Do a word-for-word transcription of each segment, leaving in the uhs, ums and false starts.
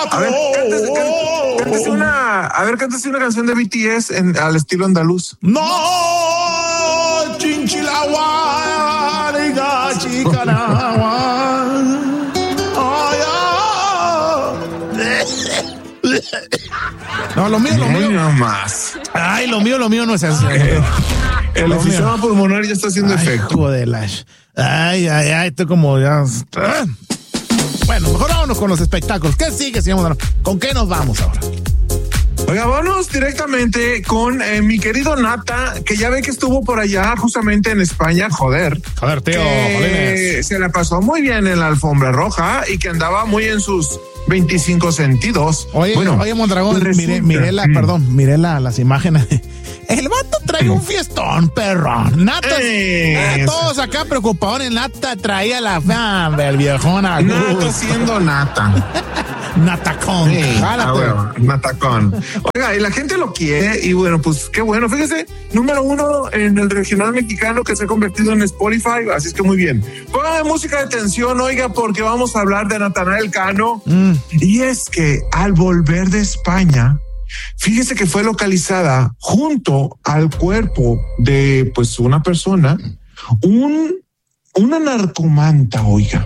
A ver, cántese, cántese, cántese una, a ver, cántese una canción de B T S en, al estilo andaluz. No, chinchilagua, diga chicanagua. No, lo mío, lo mío. No más. Ay, lo mío, lo mío no es eso. El enfisema pulmonar ya está haciendo ay, efecto. Joder, ay, ay, ay, esto como ya. Bueno, mejor vámonos con los espectáculos. ¿Qué sigue, señor? ¿Con qué nos vamos ahora? Oiga, vamos directamente con eh, mi querido Nata, que ya ve que estuvo por allá justamente en España, joder. Joder, tío, que se la pasó muy bien en la alfombra roja y que andaba muy en sus veinticinco sentidos. Oye, bueno, oye, Mondragón, pues miré, miré la, mm. perdón, miré la, las imágenes. El vato trae un fiestón, perro. Nata, eh, todos acá preocupados en Nata traía la fama, el viejona. Nata siendo Nata. Natacón. Sí, ah, bueno, Natacón. Oiga, y la gente lo quiere y bueno, pues qué bueno. Fíjese, número uno en el regional mexicano que se ha convertido en Spotify, así es que muy bien. Póngame música de tensión, oiga, porque vamos a hablar de Natanael Cano. Mm. Y es que al volver de España, fíjese que fue localizada junto al cuerpo de pues una persona, un una narcomanta, oiga.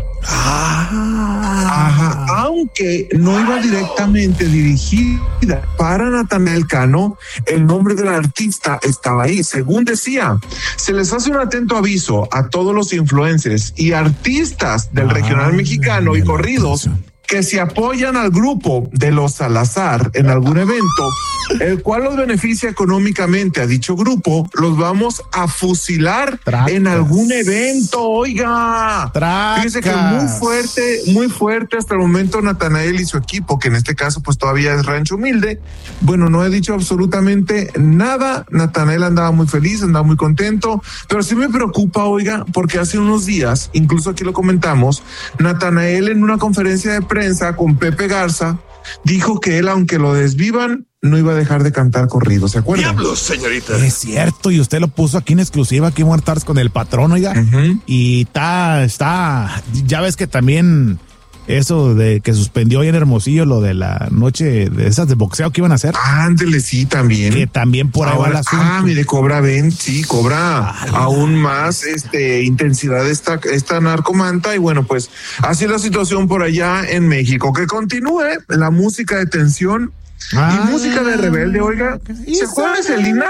Ah. Ajá, aunque no iba directamente dirigida para Natanael Cano, el nombre del artista estaba ahí. Según decía, se les hace un atento aviso a todos los influencers y artistas del ah, regional mexicano y corridos que si apoyan al grupo de los Salazar en algún evento, el cual los beneficia económicamente a dicho grupo, los vamos a fusilar Tracas. en algún evento, oiga. Tracas. Fíjese que muy fuerte, muy fuerte hasta el momento Natanael y su equipo, que en este caso pues todavía es Rancho Humilde. Bueno, no he dicho absolutamente nada. Natanael andaba muy feliz, andaba muy contento, pero sí me preocupa, oiga, porque hace unos días, incluso aquí lo comentamos, Natanael en una conferencia de prensa con Pepe Garza dijo que él, aunque lo desvivan, no iba a dejar de cantar corrido, ¿se acuerdan? Diablos, señorita. Es cierto, y usted lo puso aquí en exclusiva, aquí en Muertas con el patrón, oiga. Uh-huh. Y está, está, ya ves que también eso de que suspendió hoy en Hermosillo lo de la noche de esas de boxeo que iban a hacer. Ándele, sí, también. Que también por ahí va el asunto. Ah, mire, cobra, ven, sí, cobra ah, aún más este intensidad esta, esta narcomanta. Y bueno, pues así es la situación por allá en México. Que continúe la música de tensión ah, y música de rebelde, oiga. ¿Se acuerda de Selena?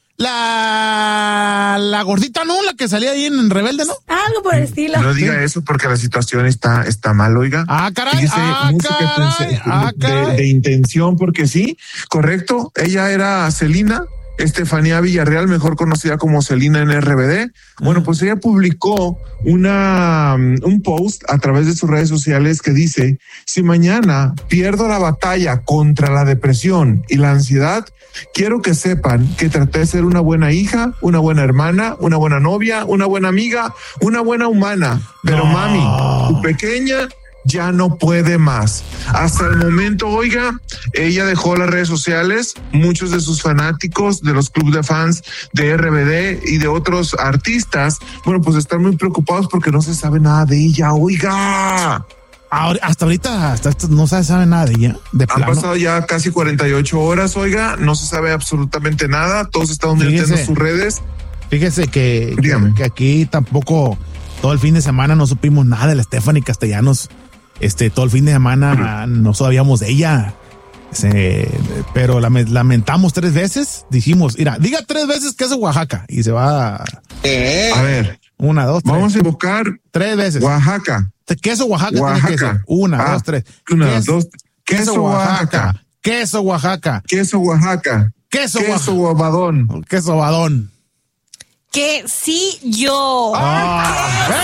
La la gordita, ¿no? La que salía ahí en Rebelde, ¿no? Algo por el estilo. No diga eso porque la situación está, está mal, oiga. Ah, caray, Fíjese, ah, caray, de, ah, caray. De, de intención, porque sí, correcto. Ella era Selena Estefanía Villarreal, mejor conocida como Selena en R B D. Bueno, pues ella publicó una un post a través de sus redes sociales que dice: si mañana pierdo la batalla contra la depresión y la ansiedad, quiero que sepan que traté de ser una buena hija, una buena hermana, una buena novia, una buena amiga, una buena humana. Pero no. Mami, tu pequeña ya no puede más. Hasta el momento, oiga, ella dejó las redes sociales. Muchos de sus fanáticos de los clubes de fans de R B D y de otros artistas, bueno, pues están muy preocupados porque no se sabe nada de ella, oiga. Ahora, hasta ahorita, hasta esto no se sabe nada de ella. De Han pasado ya casi cuarenta y ocho horas, oiga, no se sabe absolutamente nada. Todos están metiendo en sus redes. Fíjese que, que, que aquí tampoco todo el fin de semana no supimos nada de la Stephanie Castellanos. Este, todo el fin de semana no sabíamos de ella. Se, pero lamentamos tres veces. Dijimos, mira, diga tres veces queso Oaxaca y se va. A, eh. a ver. Una, dos, tres. Vamos a invocar. Tres veces. Oaxaca. Queso Oaxaca. Oaxaca. Queso. Una, ah, dos, tres. Una, queso, dos. Queso, queso Oaxaca. Oaxaca. Queso Oaxaca. Queso Oaxaca. Queso, queso Obadón. Queso Obadón. Que sí yo. Ah,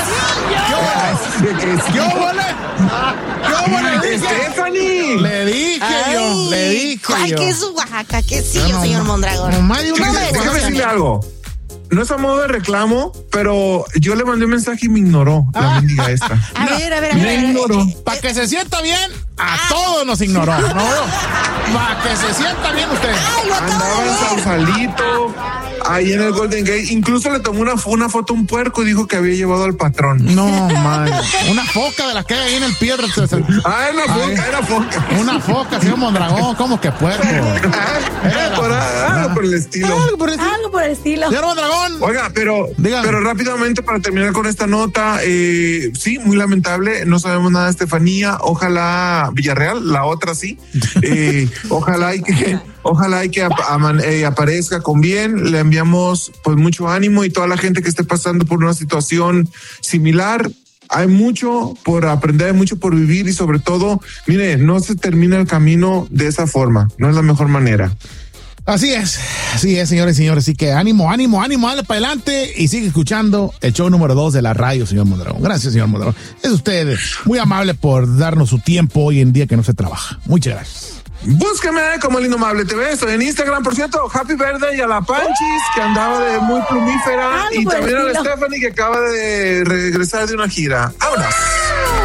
¿Qué sí yo? ¿Yo vale? ¿Yo vale? Stephanie. Le dije Ay, yo, le dije ¿cuál yo. ¿Qué es Oaxaca? ¿Qué sí yo, no, señor Mondragón? No, no, déjame decirle algo. No es a modo de reclamo, pero yo le mandé un mensaje y me ignoró ah, la mendiga esta. A no, ver, a ver, a ver. Me ignoró. Para que se sienta bien, a ah, todos nos ignoró. No, para que se sienta bien usted. Ay, andaba en Sausalito, ahí en el Golden Gate. Incluso le tomó una, una foto a un puerco y dijo que había llevado al patrón. No, man. Una foca de la que hay ahí en el piedra. Ah, una foca, Ay, era foca. Una foca, señor Mondragón. ¿Cómo que puerco? Era, por, ah, algo por el estilo. Algo por el estilo. Algo por el estilo. Señor Mondragón. Oiga, pero, pero rápidamente para terminar con esta nota, eh, sí, muy lamentable. No sabemos nada de Estefanía. Ojalá Villarreal, la otra sí. Eh, ojalá y que, ojalá y que ap eh, aparezca con bien. Le enviamos pues mucho ánimo y toda la gente que esté pasando por una situación similar. Hay mucho por aprender, hay mucho por vivir y sobre todo, mire, no se termina el camino de esa forma. No es la mejor manera. Así es, así es, señores y señores. Así que ánimo, ánimo, ánimo, dale para adelante y sigue escuchando el show número dos de la radio, señor Mondragón. Gracias, señor Mondragón. Es usted muy amable por darnos su tiempo hoy en día que no se trabaja. Muchas gracias. Búsqueme como el Innomable T V. Estoy en Instagram, por cierto. Happy Birthday a la Panchis, que andaba de muy plumífera. Ah, y también a la Stephanie, que acaba de regresar de una gira. ¡Vámonos!